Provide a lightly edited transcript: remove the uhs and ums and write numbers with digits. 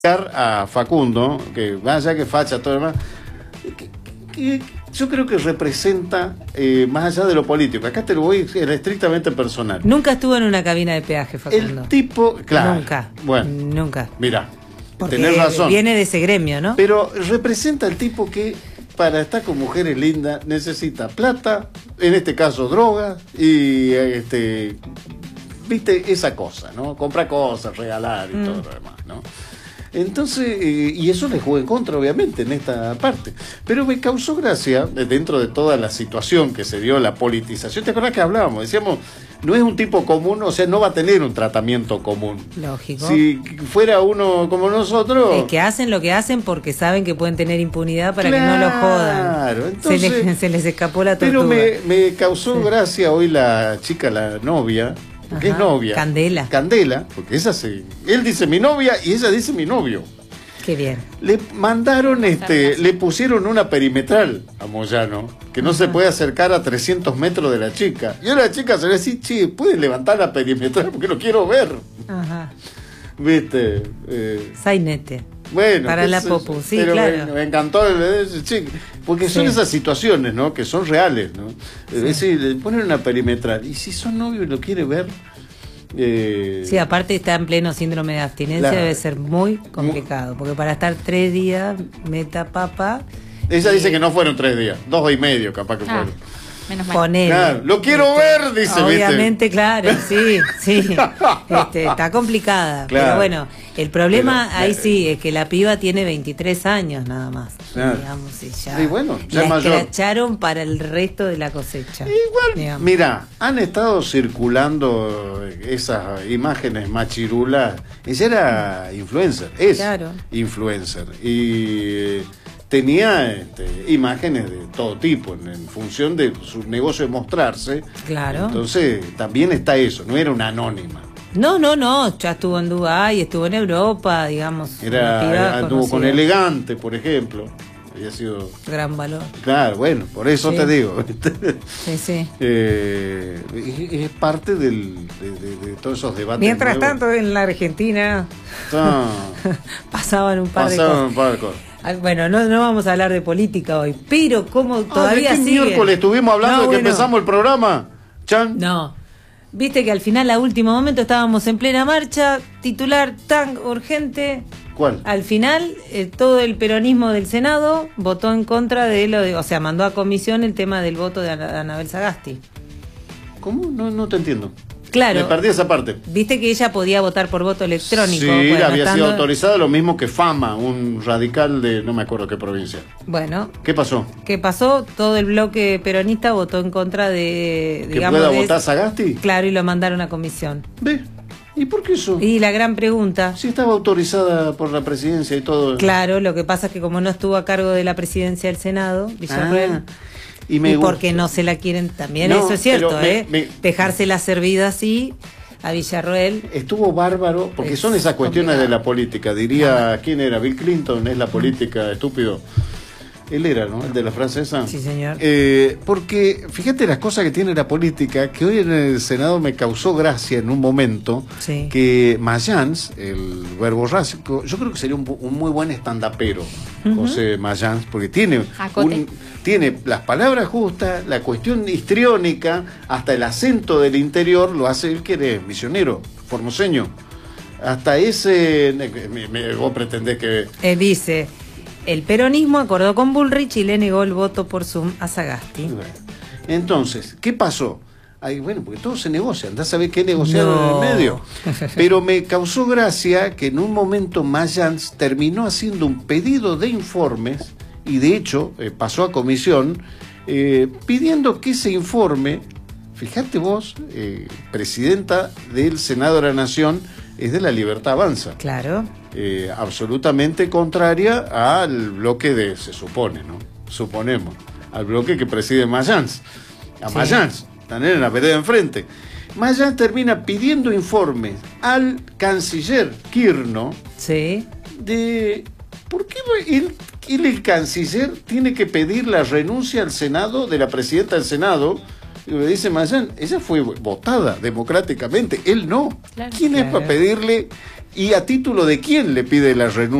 a Facundo, que vaya que facha, todo lo demás, que yo creo que representa, más allá de lo político, acá te lo voy estrictamente personal. Nunca estuvo en una cabina de peaje, Facundo. El tipo, claro. Nunca. Bueno, nunca. Mirá, porque tenés razón. Viene de ese gremio, ¿no? Pero representa el tipo que para estar con mujeres lindas necesita plata, en este caso drogas, y viste esa cosa, ¿no? Comprar cosas, regalar y todo lo demás, ¿no? Entonces, y eso le juega en contra, obviamente, en esta parte. Pero me causó gracia, dentro de toda la situación que se dio, la politización. ¿Te acuerdas que hablábamos? Decíamos, no es un tipo común, o sea, no va a tener un tratamiento común. Lógico. Si fuera uno como nosotros... Es que hacen lo que hacen porque saben que pueden tener impunidad para que no lo jodan. Claro, entonces... Se les escapó la tortuga. Pero me causó gracia hoy la chica, la novia... Porque es novia. Candela. Candela, porque esa se... Él dice mi novia y ella dice mi novio. Qué bien. Le mandaron, le pusieron una perimetral a Moyano, que no se puede acercar a 300 metros de la chica. Y ahora la chica se le dice, che, ¿puedes levantar la perimetral? Porque lo quiero ver. Ajá. ¿Viste? Sainete. Bueno, para la Popu, sí, pero claro. me encantó porque son esas situaciones, ¿no? Que son reales, ¿no? Es decir, le ponen una perimetral y si son novios y lo quiere ver. Sí, aparte está en pleno síndrome de abstinencia, debe ser muy complicado, porque para estar 3 días meta papa. Ella dice que no fueron 3 días, 2 y medio capaz que fueron. Menos mal. Ponele. Claro, lo quiero ver, dice. Obviamente, claro, sí. Está complicada. Claro. Pero bueno, el problema ahí sí es que la piba tiene 23 años nada más. Claro. Digamos, y ya, sí, bueno, ya la mayor. escracharon para el resto de la cosecha. Igual, mira, han estado circulando esas imágenes machirulas. Ella era influencer, influencer. Y tenía imágenes de todo tipo en función de su negocio de mostrarse. Claro. Entonces también está eso, no era una anónima. No, ya estuvo en Dubái, estuvo en Europa, digamos. Anduvo con Elegante, por ejemplo. Había sido gran valor. Claro, bueno, por eso te digo. Sí. Es parte de todos esos debates. Mientras tanto, en la Argentina pasaban un par de cosas. Bueno, no vamos a hablar de política hoy, pero como todavía ¿de qué sigue. miércoles estuvimos hablando de que empezamos el programa? ¿Chan? No. Viste que al final, a último momento, estábamos en plena marcha, titular tan urgente. ¿Cuál? Al final, todo el peronismo del Senado votó en contra o sea, mandó a comisión el tema del voto de Anabel Sagasti. ¿Cómo? No te entiendo. Claro. Me perdí esa parte. Viste que ella podía votar por voto electrónico. Sí, había sido autorizado, lo mismo que Fama, un radical de no me acuerdo qué provincia. Bueno. ¿Qué pasó? ¿Qué pasó? Todo el bloque peronista votó en contra de... ¿Que pueda votar Sagasti? Claro, y lo mandaron a comisión. ¿Ve? ¿Y por qué eso? Y la gran pregunta... Sí, estaba autorizada por la presidencia y todo. Claro, lo que pasa es que como no estuvo a cargo de la presidencia del Senado, Villarruel... Y porque no se la quieren también, eso es cierto, dejársela servida así a Villarruel. Estuvo bárbaro, porque son esas cuestiones de la política. Diría, ¿quién era? Bill Clinton, es la política, estúpido. Él era, ¿no? El de la francesa. Sí, señor. Porque, fíjate las cosas que tiene la política, que hoy en el Senado me causó gracia en un momento, que Mayans, el verborrágico, yo creo que sería un muy buen estandapero, José Mayans, porque tiene las palabras justas, la cuestión histriónica, hasta el acento del interior lo hace él, que es misionero, formoseño. Hasta ese... vos pretendés que... Dice... El peronismo acordó con Bullrich y le negó el voto por Zoom a Sagasti. Entonces, ¿qué pasó? Bueno, porque todo se negocia, andás a saber qué negociaron en el medio. Pero me causó gracia que en un momento Mayans terminó haciendo un pedido de informes y de hecho pasó a comisión pidiendo que ese informe, fíjate vos, presidenta del Senado de la Nación, es de La Libertad Avanza. Claro. Absolutamente contraria al bloque se supone, ¿no? Suponemos, al bloque que preside Mayans. Mayans, están en la vereda enfrente. Mayans termina pidiendo informes al canciller Kirchner de por qué el canciller tiene que pedir la renuncia al Senado, de la presidenta del Senado. Y le dice Mayans, ella fue votada democráticamente, él no. ¿Quién es para pedirle ¿Y a título de quién le pide la renuncia?